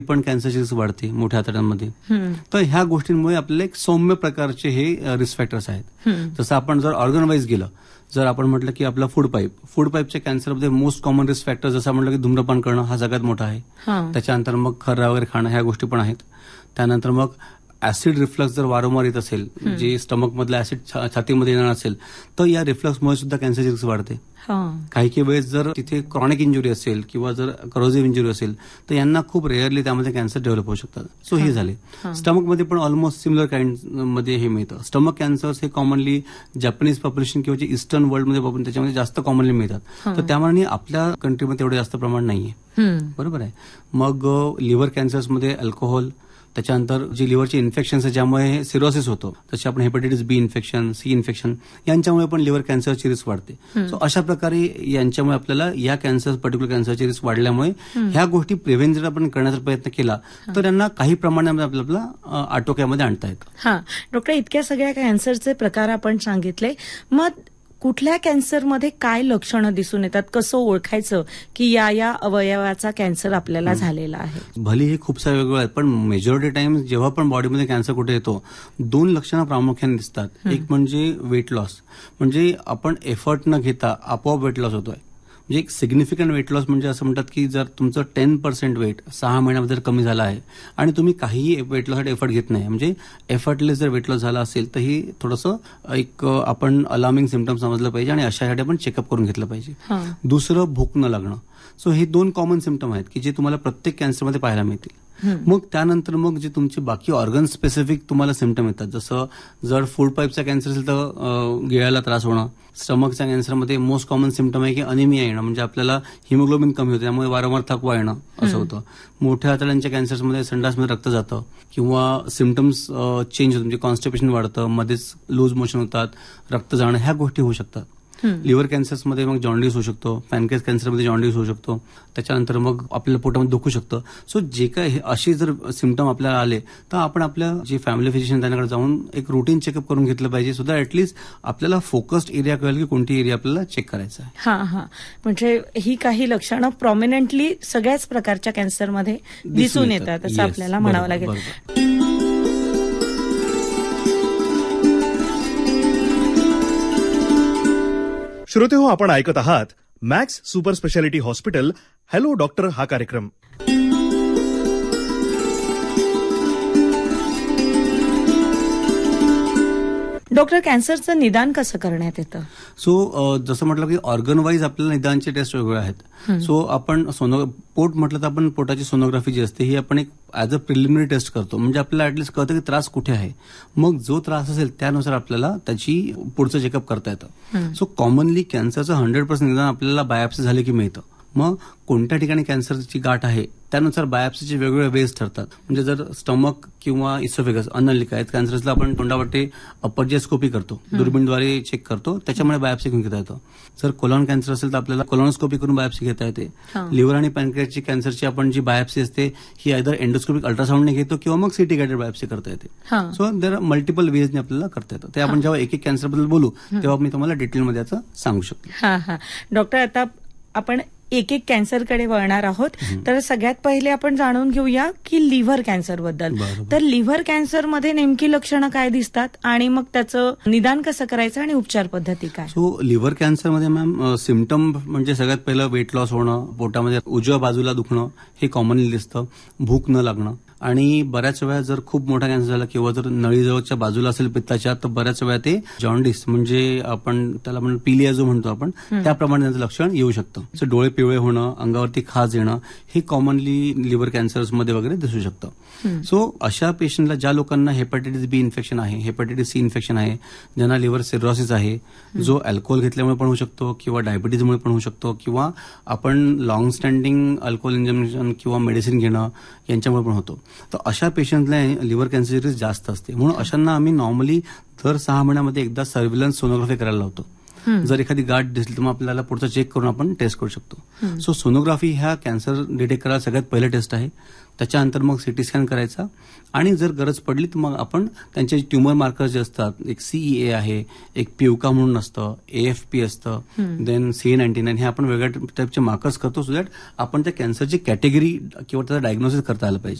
पण कॅन्सरची रिस्क वाढते मोठ्या आतड्यांमध्ये. तर ह्या गोष्टींमुळे आपल्याला एक सौम्य प्रकारचे हे रिस्क फॅक्टर्स आहेत. जसं आपण जर ऑर्गन वाईज गेलं, जर आपण म्हटलं की आपला food पाईपच्या कॅन्सरमध्ये most common risk factor जसं म्हटलं की धूम्रपान करणं हा सगळ्यात मोठा आहे. त्याच्यानंतर मग खर्रा वगैरे खाणं ह्या गोष्टी पण आहेत. त्यानंतर मग ऍसिड रिफ्लक्स जर वारंवार येत असेल, जे स्टमक मधलं ऍसिड छातीमध्ये येणार असेल, तर या रिफ्लक्समुळे सुद्धा कॅन्सरची रिस्क वाढते. काही वेळेस जर तिथे क्रॉनिक इंजुरी असेल किंवा जर करोजिव्ह इंजुरी असेल तर यांना खूप रेअरली त्यामध्ये कॅन्सर डेव्हलप होऊ शकतात. सो हे झाले. स्टमकमध्ये पण ऑलमोस्ट सिमिलर काइंड मध्ये हे मिळतं. स्टमक कॅन्सर्स हे कॉमनली जॅपनीज पॉप्युलेशन किंवा जे ईस्टर्न वर्ल्डमध्ये त्याच्यामध्ये जास्त कॉमनली मिळतात. तर त्यामुळे आपल्या कंट्रीमध्ये एवढं जास्त प्रमाण नाहीये. बरोबर आहे. मग लिव्हर कॅन्सर्समध्ये अल्कोहोल, त्याच्यानंतर जे लिव्हरचे इन्फेक्शन्स आहे ज्यामुळे सिरोसिस होतो, जसे आपण हेपॅटायटिस बी इन्फेक्शन, सी इन्फेक्शन, यांच्यामुळे पण लिव्हर कॅन्सरची रिस्क वाढते. सो अशा प्रकारे यांच्यामुळे आपल्याला या पर्टिक्युलर कॅन्सरची रिस्क वाढल्यामुळे ह्या गोष्टी प्रिव्हेंट जर आपण करण्याचा प्रयत्न केला तर यांना काही प्रमाणामध्ये आपल्याला आटोक्यामध्ये आणता येतं. डॉक्टर, इतक्या सगळ्या कॅन्सरचे प्रकार आपण सांगितले, मग कुठल्या कॅन्सरमध्ये काय लक्षणं दिसून येतात, कसं ओळखायचं की या अवयवाचा कॅन्सर आपल्याला झालेला आहे? भले हे खूप सारे वेगवेगळे आहेत, पण मेजॉरिटी टाइम जेव्हा पण बॉडीमध्ये कॅन्सर कुठे येतो, 2 लक्षणं प्रामुख्याने दिसतात. एक म्हणजे वेट लॉस, म्हणजे आपण एफर्ट न घेता आपोआप वेट लॉस होतोय. म्हणजे एक सिग्निफिकंट वेट लॉस म्हणजे असं म्हणतात की जर तुमचं 10% वेट 6 महिन्यामध्ये जर कमी झाला आहे आणि तुम्ही काहीही वेट लॉससाठी एफर्ट घेत नाही, म्हणजे एफर्टलेस जर वेट लॉस झाला असेल तर ही थोडंसं एक आपण अलार्मिंग सिम्पटम समजलं पाहिजे आणि अशासाठी आपण चेकअप करून घेतलं पाहिजे. दुसरं, भूक न लागणं. सो हे 2 कॉमन सिम्पटम आहेत की जे तुम्हाला प्रत्येक कॅन्सरमध्ये पाहायला मिळतील. मग त्यानंतर मग जे तुमचे बाकी ऑर्गन स्पेसिफिक तुम्हाला सिम्पटम येतात, जसं जर फूड पाईपचा कॅन्सर असेल तर गिळायला त्रास होणं. स्टमकच्या कॅन्सरमध्ये मोस्ट कॉमन सिम्पटम आहे की अनिमिया येणं, म्हणजे आपल्याला हिमोग्लोबिन कमी होतं, त्यामुळे वारंवार थकवा येणं असं होतं. मोठ्या आतड्यांच्या कॅन्सरमध्ये संडासमध्ये रक्त जातं किंवा सिम्पटम्स चेंज होतं, म्हणजे कॉन्स्टिपेशन वाढतं, मध्येच लूज मोशन होतात, रक्त जाणं, ह्या गोष्टी होऊ शकतात. लिव्हर कॅन्सर्समध्ये मग जॉन्डिस होऊ शकतो, पॅनक्रियास कॅन्सरमध्ये जॉन्डिस होऊ शकतो, त्याच्यानंतर मग आपल्याला पोटामध्ये दुखू शकतं. सो जे काय असे जर सिम्पटम आपल्याला आले तर आपण आपल्या जे फॅमिली फिजिशियन त्यांच्याकडे जाऊन एक रुटीन चेकअप करून घेतलं पाहिजे, सुद्धा ऍटलीस्ट आपल्याला फोकस्ड एरिया कळेल की कोणती एरिया आपल्याला चेक करायचा आहे. म्हणजे ही काही लक्षणं प्रॉमिनंटली सगळ्याच प्रकारच्या कॅन्सरमध्ये दिसून येतात असं आपल्याला म्हणावं लागेल. श्रोते हो, आपण ऐकत आहात max super speciality hospital hello doctor हा कार्यक्रम. डॉक्टर, कॅन्सरचं निदान कसं करण्यात येतं? सो जसं म्हटलं की ऑर्गन वाईज आपल्याला निदानचे टेस्ट वेगवेगळे आहेत. सो आपण पोट म्हटलं तर आपण पोटाची सोनोग्राफी जी असते ही आपण एक ऍज अ प्रिलिमिनरी टेस्ट करतो, म्हणजे आपल्याला ऍटलीस्ट कळतं की त्रास कुठे आहे. मग जो त्रास असेल त्यानुसार आपल्याला त्याची पुढचं चेकअप करता येतं. सो कॉमनली कॅन्सरचं 100% निदान आपल्याला बायोप्सी झाले की मिळतं. मग कोणत्या ठिकाणी कॅन्सरची गाठ आहे त्यानुसार बायोप्सीचे वेगवेगळे वेज ठरतात. म्हणजे जर स्टमक किंवा इसोफेगस अन्ननलिका आहेत कॅन्सरला आपण तोंडावाटे अपर्जियास्कोपी करतो, दुर्बीणद्वारे चेक करतो, त्याच्यामुळे बायोप्सी घेऊन घेता येतं. जर कोलॉन कॅन्सर असेल तर आपल्याला कोलॉनोस्कोपी करून बायोप्सी घेता येते. लिव्हर आणि पॅनक्रियाची कॅन्सरची आपण जी बायोप्सी असते ही आयदर एंडोस्कोपिक अल्ट्रासाऊंडने घेतो किंवा मग सिटी गायडेड बायोप्सी करता येते. सो देर आर मल्टिपल वेजने आपल्याला करता येतं. ते आपण जेव्हा एक कॅन्सरबद्दल बोलू तेव्हा मी तुम्हाला डिटेलमध्ये याचं सांगू शकतो. डॉक्टर, आता आपण एक कॅन्सरकडे वळणार आहोत, तर सगळ्यात पहिले आपण जाणून घेऊया की लिव्हर कॅन्सर बद्दल. तर लिव्हर कॅन्सरमध्ये नेमकी लक्षणं काय दिसतात आणि मग त्याचं निदान कसं करायचं आणि उपचार पद्धती काय? सो लिव्हर कॅन्सरमध्ये मॅम सिम्पटम म्हणजे सगळ्यात पहिलं वेट लॉस होणं, पोटामध्ये उजव्या बाजूला दुखणं हे कॉमनली दिसतं, भूक न लागणं, आणि बऱ्याच वेळा जर खूप मोठा कॅन्सर झाला किंवा जर नळीजवळच्या बाजूला असेल पित्ताच्या तर बऱ्याच वेळा ते जॉन्डिस म्हणजे आपण त्याला पिलिया जो म्हणतो आपण त्याप्रमाणे त्याचं लक्षण येऊ शकतं. सो डोळे पिवळे होणं, अंगावरती खाज येणं हे कॉमनली लिव्हर कॅन्सर्समध्ये वगैरे दिसू शकतं. सो अशा पेशंटला, ज्या लोकांना हेपॅटायटिस बी इन्फेक्शन आहे, हेपॅटायटिस सी इन्फेक्शन आहे, ज्यांना लिव्हर सिरोसिस आहे, जो अल्कोहोल घेतल्यामुळे पण होऊ शकतो किंवा डायबिटीजमुळे पण होऊ शकतो किंवा आपण लॉंग स्टँडिंग अल्कोहोल इंजेक्शन किंवा मेडिसिन घेणं यांच्यामुळे पण होतो. तर अशा पेशंटला लिव्हर कॅन्सरची रिस्क जास्त असते. म्हणून अशांना आम्ही नॉर्मली दर 6 महिन्यामध्ये एकदा सर्व्हिलन्स सोनोग्राफी करायला लावतो. जर एखादी गाठ दिसली तर मग आपल्याला पुढचं चेक करून आपण टेस्ट करू शकतो. सो सोनोग्राफी ह्या कॅन्सर डिटेक्ट करायला सगळ्यात पहिलं टेस्ट आहे. त्याच्यानंतर मग सिटी स्कॅन करायचा आणि जर गरज पडली तर मग आपण त्यांचे ट्युमर मार्कर्स जे असतात, एक CEA आहे, एक पिवका म्हणून असतं, AFP असतं, देन CA99, हे आपण वेगळ्या टाईपचे मार्कर्स करतो सो दॅट आपण त्या कॅन्सरची कॅटेगरी किंवा त्याचं डायग्नोसिस करता आलं पाहिजे.